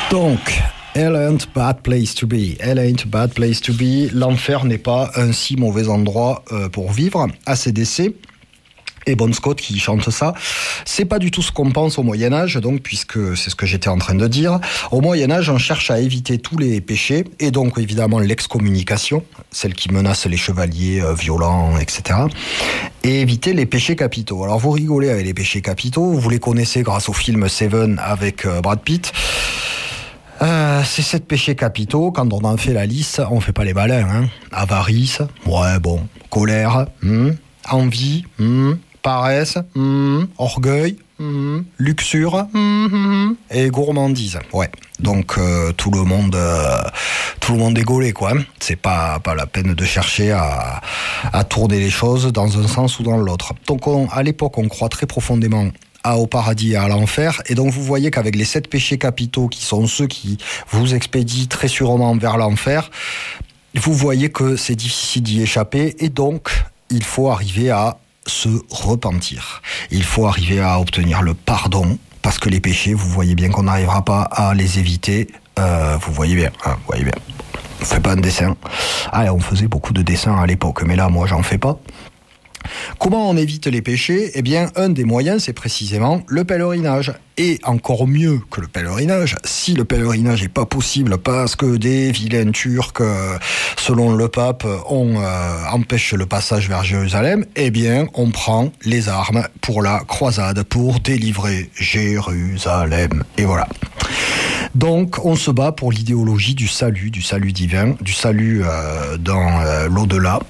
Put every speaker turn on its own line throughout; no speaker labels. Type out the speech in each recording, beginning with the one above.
Donc, hell ain't a bad place to be. Hell ain't a bad place to be. L'enfer n'est pas un si mauvais endroit pour vivre. AC/DC. Et Bon Scott qui chante ça. C'est pas du tout ce qu'on pense au Moyen-Âge, donc, puisque c'est ce que j'étais en train de dire. Au Moyen-Âge, on cherche à éviter tous les péchés, et donc évidemment l'excommunication, celle qui menace les chevaliers violents, etc. Et éviter les péchés capitaux. Alors vous rigolez avec les péchés capitaux, vous les connaissez grâce au film Seven avec Brad Pitt. C'est 7 péchés capitaux. Quand on en fait la liste, on fait pas les malins, hein. Avarice, ouais bon. Colère, envie, paresse, orgueil, luxure, et gourmandise. Ouais. Donc tout le monde est gaulé, quoi. C'est pas la peine de chercher à tourner les choses dans un sens ou dans l'autre. Donc à l'époque, on croit très profondément au paradis et à l'enfer, et donc vous voyez qu'avec les 7 péchés capitaux qui sont ceux qui vous expédient très sûrement vers l'enfer, vous voyez que c'est difficile d'y échapper, et donc il faut arriver à se repentir. Il faut arriver à obtenir le pardon, parce que les péchés, vous voyez bien qu'on n'arrivera pas à les éviter. Vous voyez bien, on fait pas un dessin. On faisait beaucoup de dessins à l'époque, mais là, moi, j'en fais pas. Comment on évite les péchés ? Eh bien, un des moyens, c'est précisément le pèlerinage. Et encore mieux que le pèlerinage, si le pèlerinage n'est pas possible parce que des vilains Turcs, selon le pape, empêchent le passage vers Jérusalem, eh bien, on prend les armes pour la croisade, pour délivrer Jérusalem. Et voilà. Donc, on se bat pour l'idéologie du salut divin, du salut dans l'au-delà.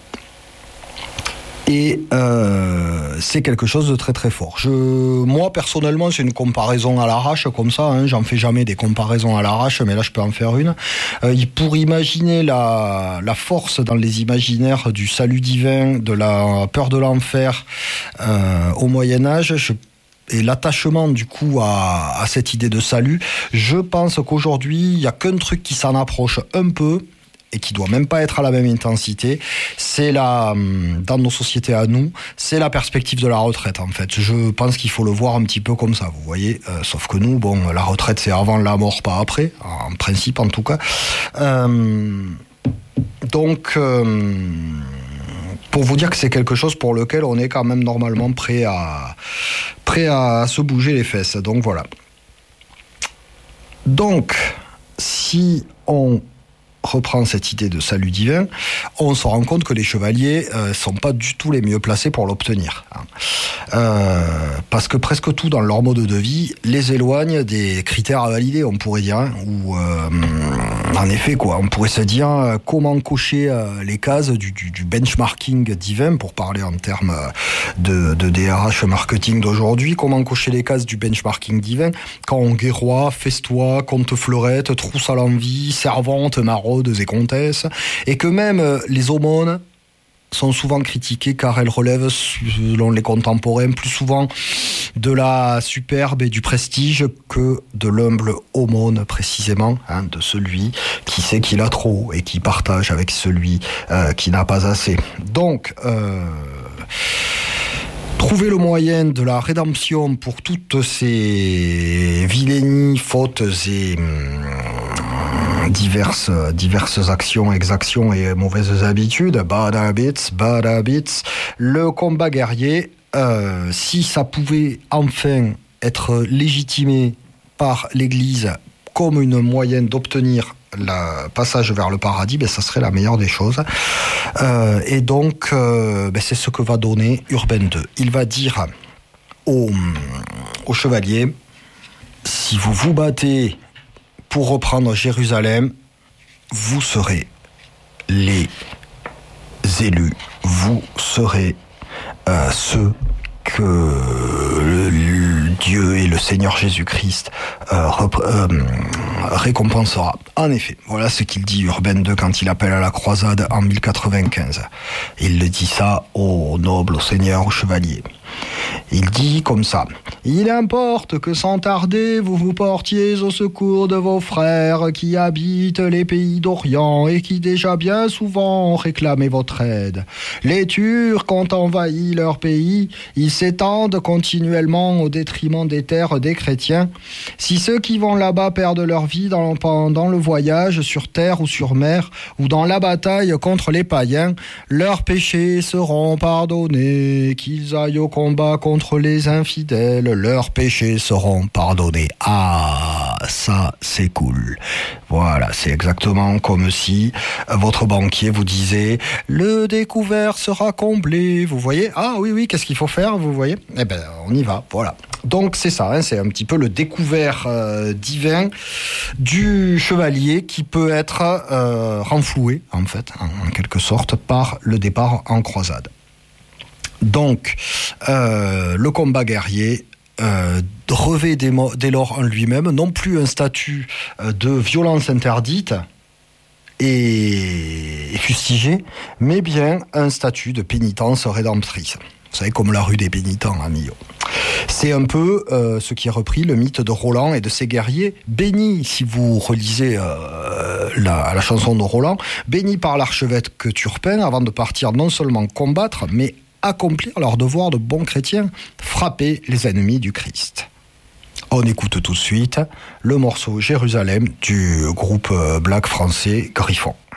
Et c'est quelque chose de très très fort. Moi personnellement, c'est une comparaison à l'arrache comme ça, hein. J'en fais jamais des comparaisons à l'arrache, mais là je peux en faire une. Pour imaginer la force dans les imaginaires du salut divin, de la peur de l'enfer au Moyen-Âge, et l'attachement du coup à cette idée de salut, je pense qu'aujourd'hui, il n'y a qu'un truc qui s'en approche un peu, et qui doit même pas être à la même intensité, c'est dans nos sociétés à nous, c'est la perspective de la retraite, en fait. Je pense qu'il faut le voir un petit peu comme ça, vous voyez. Sauf que nous, la retraite, c'est avant la mort, pas après, en principe, en tout cas. Donc, pour vous dire que c'est quelque chose pour lequel on est quand même normalement prêt à se bouger les fesses. Donc, voilà. Donc, si on reprend cette idée de salut divin, on se rend compte que les chevaliers sont pas du tout les mieux placés pour l'obtenir. Parce que presque tout dans leur mode de vie les éloigne des critères à valider, on pourrait dire, hein, ou en effet, quoi, on pourrait se dire comment cocher les cases du benchmarking divin, pour parler en termes de DRH marketing d'aujourd'hui, comment cocher les cases du benchmarking divin quand on guerroie, festoie, compte fleurette, trousse à l'envie, servante, maraude et comtesses, et que même les aumônes sont souvent critiquées car elles relèvent, selon les contemporains, plus souvent de la superbe et du prestige que de l'humble aumône, précisément, hein, de celui qui sait qu'il a trop et qui partage avec celui qui n'a pas assez. Donc, trouver le moyen de la rédemption pour toutes ces vilainies, fautes et diverses actions, exactions et mauvaises habitudes, bad habits, le combat guerrier, si ça pouvait enfin être légitimé par l'Église comme une moyenne d'obtenir le passage vers le paradis, ça serait la meilleure des choses. Et donc, c'est ce que va donner Urbain II. Il va dire aux chevaliers, si vous vous battez pour reprendre Jérusalem, vous serez les élus, vous serez ceux que Dieu et le Seigneur Jésus-Christ récompensera. En effet, voilà ce qu'il dit Urbain II quand il appelle à la croisade en 1095. Il le dit ça aux nobles, aux seigneurs, aux chevaliers. Il dit comme ça: il importe que sans tarder vous vous portiez au secours de vos frères qui habitent les pays d'Orient et qui déjà bien souvent ont réclamé votre aide. Les Turcs ont envahi leur pays, ils s'étendent continuellement au détriment des terres des chrétiens. Si ceux qui vont là-bas perdent leur vie pendant le voyage sur terre ou sur mer ou dans la bataille contre les païens, leurs péchés seront pardonnés, qu'ils aillent au combat contre les infidèles, leurs péchés seront pardonnés. Ah, ça c'est cool. Voilà, c'est exactement comme si votre banquier vous disait: le découvert sera comblé. Vous voyez? Ah oui, qu'est-ce qu'il faut faire, vous voyez? Eh ben, on y va, voilà. Donc c'est ça, hein, c'est un petit peu le découvert divin du chevalier qui peut être renfloué, en fait, en quelque sorte, par le départ en croisade. Donc, le combat guerrier revêt dès lors en lui-même non plus un statut de violence interdite et fustigée, mais bien un statut de pénitence rédemptrice. Vous savez, comme la rue des pénitents à Millau. C'est un peu ce qui est repris, le mythe de Roland et de ses guerriers bénis, si vous relisez la chanson de Roland, bénis par l'archevêque Turpin avant de partir non seulement combattre, mais accomplir leur devoir de bons chrétiens, frapper les ennemis du Christ. On écoute tout de suite le morceau Jérusalem du groupe black français Griffon.